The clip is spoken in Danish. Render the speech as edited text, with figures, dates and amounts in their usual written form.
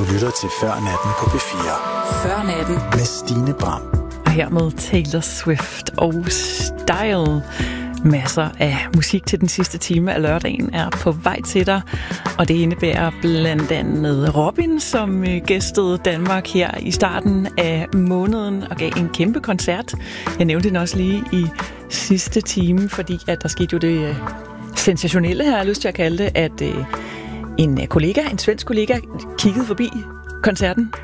lytter til Før Natten på P4. Før Natten med Stine Bram. Og her med Taylor Swift og Style. Masser af musik til den sidste time af lørdagen er på vej til dig. Og det indebærer blandt andet Robin, som gæstede Danmark her i starten af måneden og gav en kæmpe koncert. Jeg nævnte den også lige i sidste time, fordi at der skete jo det sensationelle, har jeg lyst til at kalde det, at en svensk kollega, kiggede forbi koncerten